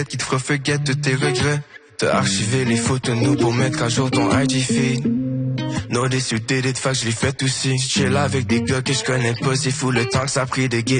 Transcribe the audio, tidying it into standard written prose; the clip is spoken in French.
qui te fera forget tous tes regrets. T'as archivé les photos de nous pour mettre à jour ton IG feed. No this you did it, fait que je l'ai fait aussi. J'chill avec des gars que je connais pas, c'est fou le temps que ça a pris de guérir.